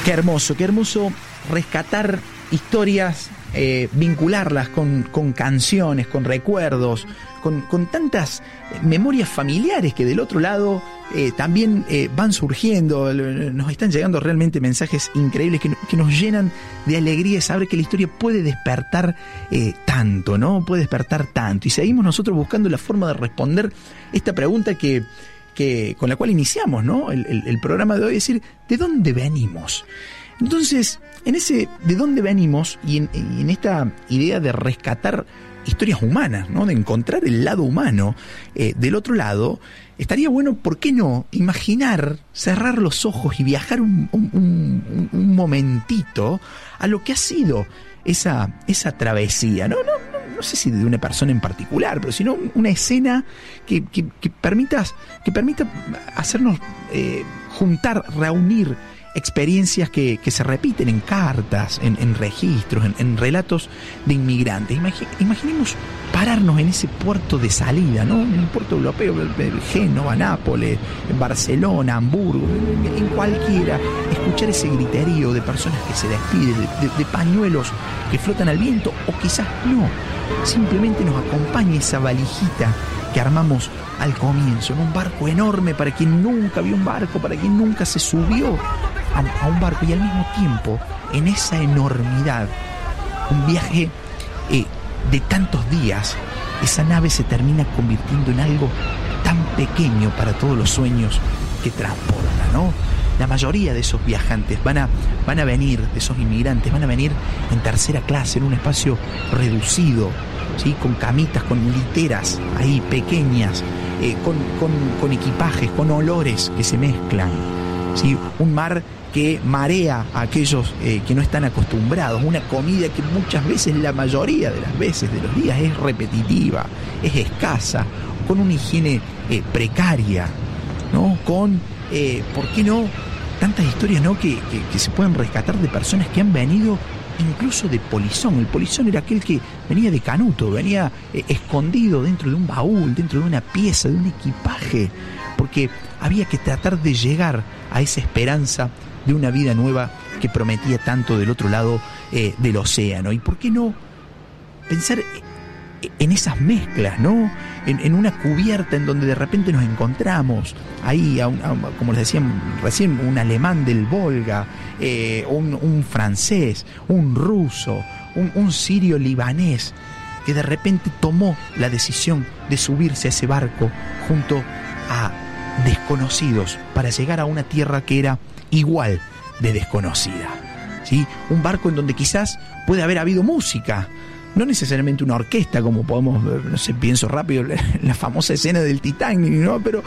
Qué hermoso rescatar historias, vincularlas con canciones, con recuerdos, con tantas memorias familiares que del otro lado también van surgiendo. Nos están llegando realmente mensajes increíbles que nos llenan de alegría saber que la historia puede despertar tanto, ¿no? Puede despertar tanto. Y seguimos nosotros buscando la forma de responder esta pregunta que con la cual iniciamos, ¿no? el programa de hoy, es decir, ¿de dónde venimos? Entonces, en ese de dónde venimos y en esta idea de rescatar historias humanas, ¿no? De encontrar el lado humano del otro lado, estaría bueno, ¿por qué no?, imaginar, cerrar los ojos y viajar un momentito a lo que ha sido esa travesía, no sé si de una persona en particular, pero sino una escena que permita hacernos juntar, reunir experiencias que se repiten en cartas, en registros, en relatos de inmigrantes. Imaginemos pararnos en ese puerto de salida, ¿no? En el puerto europeo, Génova, Nápoles, Barcelona, Hamburgo, en cualquiera, escuchar ese griterío de personas que se despiden, de pañuelos que flotan al viento, o quizás no, simplemente nos acompaña esa valijita que armamos al comienzo, en un barco enorme para quien nunca vio un barco, para quien nunca se subió a un barco, y al mismo tiempo, en esa enormidad, un viaje de tantos días, esa nave se termina convirtiendo en algo tan pequeño para todos los sueños que transporta, ¿no? La mayoría de esos viajantes van a venir, de esos inmigrantes, van a venir en tercera clase, en un espacio reducido, ¿sí? Con camitas, con literas ahí pequeñas, con equipajes, con olores que se mezclan, ¿sí? Un mar que marea a aquellos que no están acostumbrados, una comida que muchas veces, la mayoría de las veces de los días, es repetitiva, es escasa, con una higiene precaria, ¿no? Con, ¿por qué no?, tantas historias, ¿no?, que se pueden rescatar de personas que han venido incluso de polizón. El polizón era aquel que venía de canuto, venía escondido dentro de un baúl, dentro de una pieza, de un equipaje, porque había que tratar de llegar a esa esperanza de una vida nueva que prometía tanto del otro lado del océano. ¿Y por qué no pensar en esas mezclas, ¿no? En una cubierta en donde de repente nos encontramos ahí, como les decía recién, un alemán del Volga, un francés, un ruso, un sirio libanés, que de repente tomó la decisión de subirse a ese barco junto a desconocidos para llegar a una tierra que era igual de desconocida, ¿sí? Un barco en donde quizás puede haber habido música, no necesariamente una orquesta, como podemos, no sé, pienso rápido en la famosa escena del Titanic, ¿no? Pero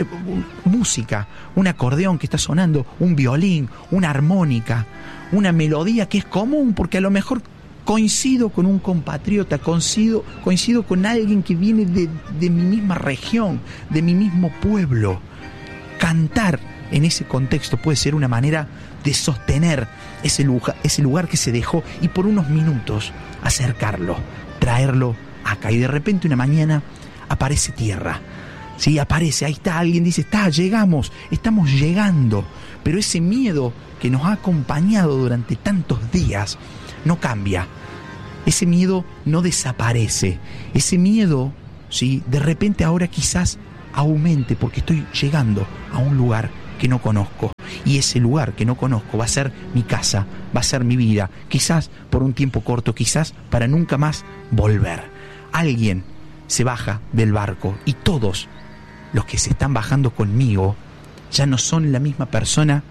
música, un acordeón que está sonando, un violín, una armónica, una melodía que es común, porque a lo mejor coincido con un compatriota, coincido con alguien que viene de mi misma región, de mi mismo pueblo. Cantar en ese contexto puede ser una manera de sostener ese lugar que se dejó, y por unos minutos acercarlo, traerlo acá. Y de repente una mañana aparece tierra, ¿sí? Aparece, ahí está, alguien dice, llegamos, estamos llegando. Pero ese miedo que nos ha acompañado durante tantos días no cambia, ese miedo no desaparece, ese miedo, ¿sí?, de repente ahora quizás aumente, porque estoy llegando a un lugar que no conozco, y ese lugar que no conozco va a ser mi casa, va a ser mi vida, quizás por un tiempo corto, quizás para nunca más volver. Alguien se baja del barco, y todos los que se están bajando conmigo ya no son la misma persona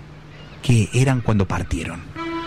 que eran cuando partieron.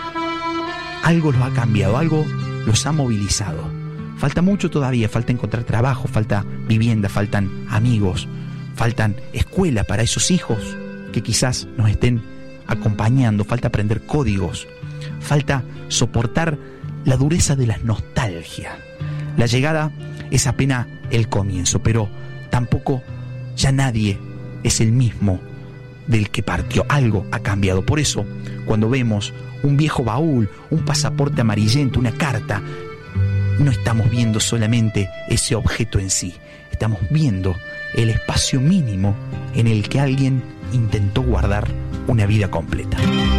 Algo los ha cambiado, algo los ha movilizado. Falta mucho todavía, falta encontrar trabajo, falta vivienda, faltan amigos, faltan escuela para esos hijos que quizás nos estén acompañando, falta aprender códigos, falta soportar la dureza de la nostalgia. La llegada es apenas el comienzo, pero tampoco ya nadie es el mismo del que partió. Algo ha cambiado. Por eso, cuando vemos un viejo baúl, un pasaporte amarillento, una carta, no estamos viendo solamente ese objeto en sí, estamos viendo el espacio mínimo en el que alguien intentó guardar una vida completa.